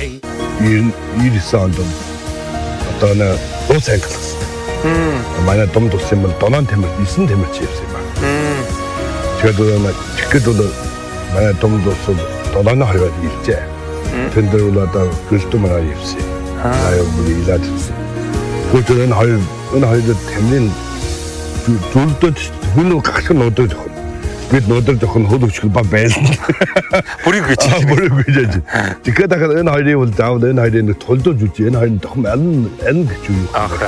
이리서 어떤 도생클스. 만약 좀 도시면 도난 때문에 있는 때문에 지었어요. 그래도 만약 좀 도서 도난 하려고 있지. 근데로라도 그것도만 알지. 나요 우리 일하지. 그저는 할도 때문에 둘도 훈을 같이 넣어도 그 넣어도 조금 호도치고 봐 배. 버리고 있지. 버리고 있지. 그다가 은 할이 올 다운 은 할이는 돌도 주지. 은 할이 너무 안 주요. 그래.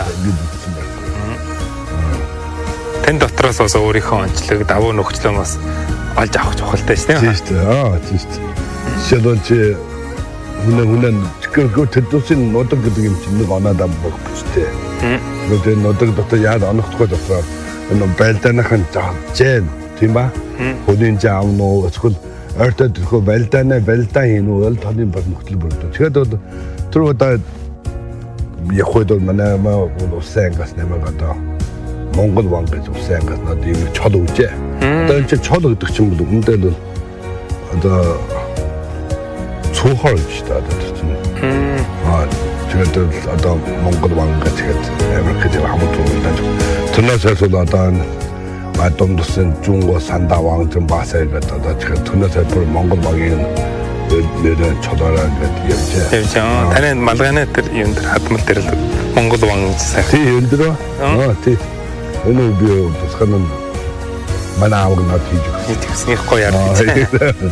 Тэн дотроос өөрийнхөө онцлог давуу нөхцлөө бас олж авах чухалтай шүү дээ. Тийм шүү. Шэдонч үнэн그 뜻은 노동 гэдэг юм чинь нэг оноодаа бохчтэй. Нөгөө 노동 дотор яад оногдоход дотор энэ байлдааныхан жаажэн тийм ба? Хөдийн жаав нөө эсвэл ойртой тэрхүү байлдаа хийнүү л таны бод нөхцөл бүрдөө. Тэгэхээр тэр удаа явхад манай улсын ангаас нэмэг одоо Монгол ван гэж улсын ангаас надад юм чол үүжээ. Одоо энэ чол гэдэг чинь бол үндэл бол одоо цуухаар шүү дээ. Тэгээд одоо Монгол ван гэж Америкт хамт үйлдэж. Тэрнээс одоо домдсон 중고 산다 왕 좀 봤어요. одоо тэрнээс бүр Монгол вагийн нэрээ чолоороо гэдэг юм чи. Тийм ч таны малгайны тэр юм тэр хадмал дээр л Монгол ван гэж сайн. Тийм юм дөрөө. Тийм. Энэ би тусгана манай аавг над хийж өгсөн. Тэгснийх гоё ярддаг.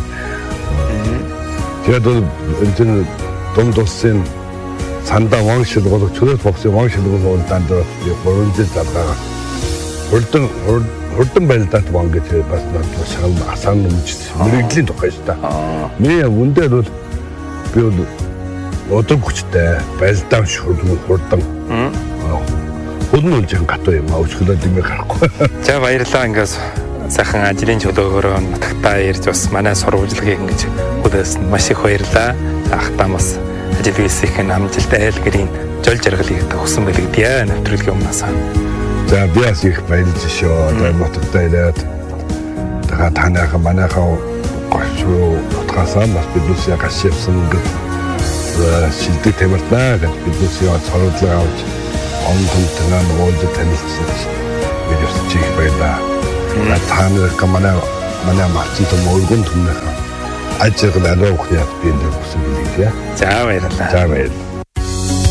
Тэгээд энэ домдсон 산다 왕실 보고 초대 복수 왕실 보고 단도 보른지 잡다가 얼른 발다 왕게 돼 봤나 또 사람 아산 넘치 미리긴 더 가시다. 네 운대도 비오도 어떤 곳인데 발다 슈르고 홀당. hodnul 좀 갔다 요 마우스가 되면 갈고. За баярлалаа ингээс сайхан ажлын чөлөөгөөрөө нутагтаа ирж бас манай сурвалжлагыг ингэж хүлээсэн маш их баярлалаа. Ахтаа бас ажил хийх нь амжилттай айлгэрийн жол жаргалыг төгсөн байлгдъя нэвтрүүлгийн өмнөөс. За би бас их баярлж шүү. Одоо нутагтаа ирээд тэгээ танайхан манайхаа гошуу утгаасаа бас биднээс гашивсан гэж шилдэг тамиртаа гэж биднээс сурвалжлага авч онтонтнаа нуулж танилцсан бидээс чих байлаа. Танайхан манай мартын мөргөн түннээ ажиг нараа ухяад би энэ хүсэн билээ. За баярлалаа. За баярлалаа.